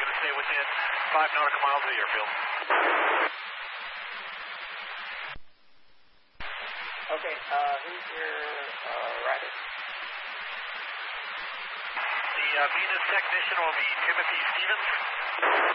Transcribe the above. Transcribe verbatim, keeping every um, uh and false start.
going to stay within five nautical miles of the airfield. Okay, uh, who's your uh, rider? The uh, Venus technician will be Timothy Stevens.